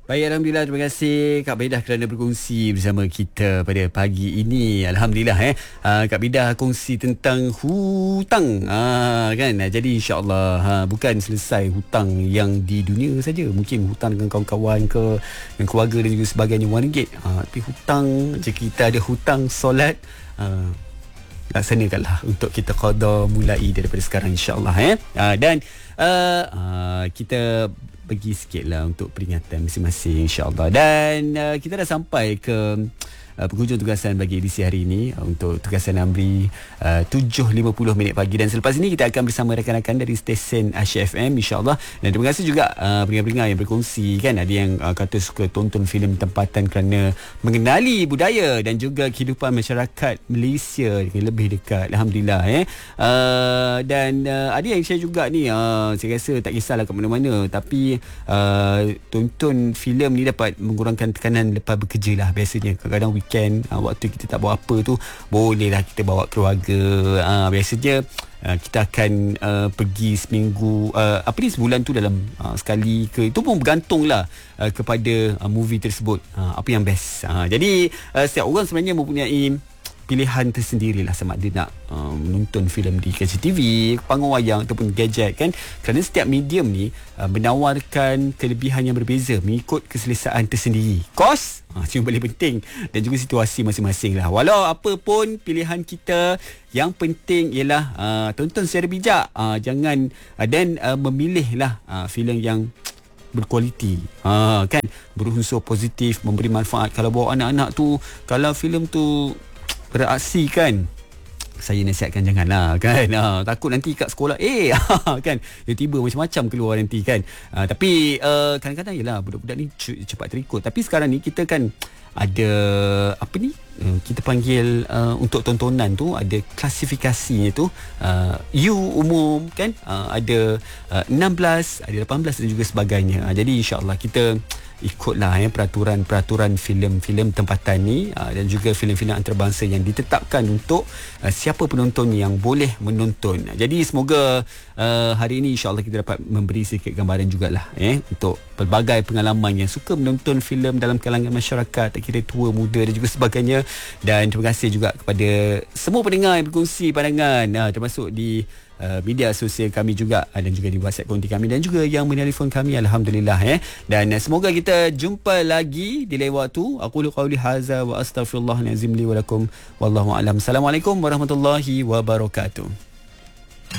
Baik, Alhamdulillah. Terima kasih Kak Bedah kerana berkongsi bersama kita pada pagi ini. Alhamdulillah Kak Bedah kongsi tentang hutang kan. Jadi insyaAllah bukan selesai hutang yang di dunia saja. Mungkin hutang dengan kawan-kawan ke, dengan keluarga dan juga sebagainya, RM1. Tapi hutang, jika kita ada hutang solat, laksanakanlah untuk kita qada mulai daripada sekarang insyaAllah. Dan kita bagi sikit lah untuk peringatan masing-masing insyaAllah. Dan kita dah sampai ke penghujung tugasan bagi edisi hari ini untuk tugasan Amri 7.50 pagi. Dan selepas ini kita akan bersama rakan-rakan dari stesen Asyik FM insyaAllah. Dan terima kasih juga pendengar-pendengar yang berkongsi kan. Ada yang kata suka tonton filem tempatan kerana mengenali budaya dan juga kehidupan masyarakat Malaysia dengan lebih dekat. Alhamdulillah dan ada yang share juga ni, saya rasa tak kisahlah kat mana-mana, tapi tonton filem ni dapat mengurangkan tekanan lepas bekerja lah. Biasanya kadang-kadang weekend, waktu kita tak buat apa tu, bolehlah kita bawa keluarga. Biasanya kita akan pergi seminggu, sebulan tu dalam sekali ke, itu pun bergantunglah kepada movie tersebut, apa yang best. Jadi setiap orang sebenarnya mempunyai pilihan tersendirilah sama ada nak menonton filem di kaca TV, panggung wayang ataupun gadget kan. Kerana setiap medium ni menawarkan kelebihan yang berbeza mengikut keselesaan tersendiri. Kos cuma paling penting, dan juga situasi masing-masing lah. Walau apa pun pilihan kita, yang penting ialah tonton secara bijak, jangan dan memilihlah filem yang berkualiti, kan, berunsur positif, memberi manfaat. Kalau bawa anak-anak tu, kalau filem tu beraksi kan, saya nasihatkan janganlah kan. Takut nanti kat sekolah kan, tiba-tiba macam-macam keluar nanti kan. Tapi kadang-kadang yelah budak-budak ni cepat terikut. Tapi sekarang ni kita kan ada apa ni, kita panggil untuk tontonan tu ada klasifikasinya tu, U umum kan, ada 16, ada 18 dan juga sebagainya. Jadi insyaAllah kita ikutlah peraturan-peraturan filem-filem tempatan ni, dan juga filem-filem antarabangsa yang ditetapkan untuk siapa penonton yang boleh menonton. Jadi semoga hari ini insyaAllah kita dapat memberi sedikit gambaran jugalah untuk pelbagai pengalaman yang suka menonton filem dalam kalangan masyarakat, tak kira tua, muda dan juga sebagainya. Dan terima kasih juga kepada semua pendengar yang berkongsi pandangan, termasuk di media sosial kami juga, dan juga di WhatsApp konti kami, dan juga yang menelefon kami. Alhamdulillah dan semoga kita jumpa lagi di lain waktu. Aqulu qauli hadza wa astaghfirullahalazim li wa lakum wallahu alam. Assalamualaikum warahmatullahi wabarakatuh.